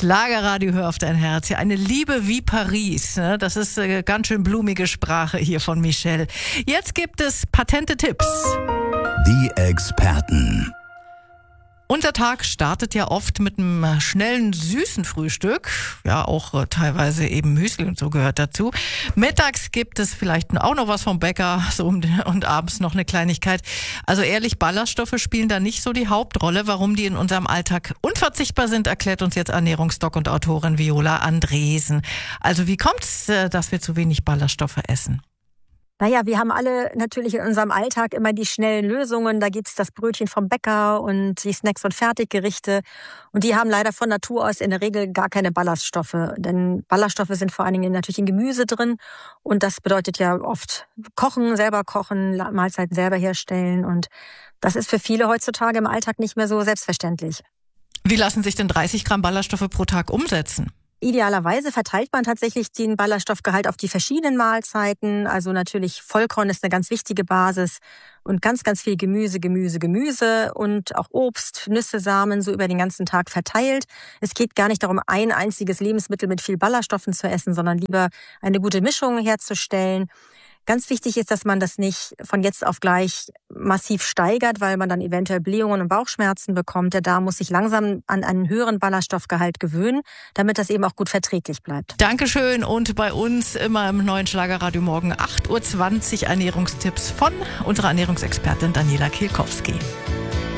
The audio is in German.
Schlagerradio, hör auf dein Herz. Ja, eine Liebe wie Paris. Ne? Das ist ganz schön blumige Sprache hier von Michelle. Jetzt gibt es patente Tipps. Die Experten. Unser Tag startet ja oft mit einem schnellen, süßen Frühstück. Ja, auch teilweise eben Müsli und so gehört dazu. Mittags gibt es vielleicht auch noch was vom Bäcker und abends noch eine Kleinigkeit. Also ehrlich, Ballaststoffe spielen da nicht so die Hauptrolle. Warum die in unserem Alltag unverzichtbar sind, erklärt uns jetzt Ernährungsdoc und Autorin Viola Andresen. Also wie kommt's, dass wir zu wenig Ballaststoffe essen? Naja, wir haben alle natürlich in unserem Alltag immer die schnellen Lösungen. Da gibt's das Brötchen vom Bäcker und die Snacks und Fertiggerichte. Und die haben leider von Natur aus in der Regel gar keine Ballaststoffe. Denn Ballaststoffe sind vor allen Dingen natürlich in Gemüse drin. Und das bedeutet ja oft kochen, selber kochen, Mahlzeiten selber herstellen. Und das ist für viele heutzutage im Alltag nicht mehr so selbstverständlich. Wie lassen sich denn 30 Gramm Ballaststoffe pro Tag umsetzen? Idealerweise verteilt man tatsächlich den Ballaststoffgehalt auf die verschiedenen Mahlzeiten. Also natürlich Vollkorn ist eine ganz wichtige Basis und ganz, ganz viel Gemüse und auch Obst, Nüsse, Samen so über den ganzen Tag verteilt. Es geht gar nicht darum, ein einziges Lebensmittel mit viel Ballaststoffen zu essen, sondern lieber eine gute Mischung herzustellen. Ganz wichtig ist, dass man das nicht von jetzt auf gleich massiv steigert, weil man dann eventuell Blähungen und Bauchschmerzen bekommt. Der Darm muss sich langsam an einen höheren Ballaststoffgehalt gewöhnen, damit das eben auch gut verträglich bleibt. Dankeschön und bei uns immer im neuen Schlagerradio morgen 8.20 Uhr Ernährungstipps von unserer Ernährungsexpertin Daniela Kielkowski.